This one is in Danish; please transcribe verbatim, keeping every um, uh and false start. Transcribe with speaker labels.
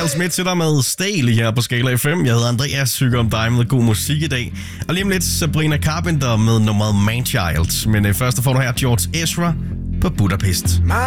Speaker 1: Miles Smith til dig med Staley her på Skala F M. Jeg hedder Andreas, synger om dig med god musik i dag. Og lige om lidt Sabrina Carpenter med nummeret Man Child. Men øh, først får du her George Ezra på Budapest.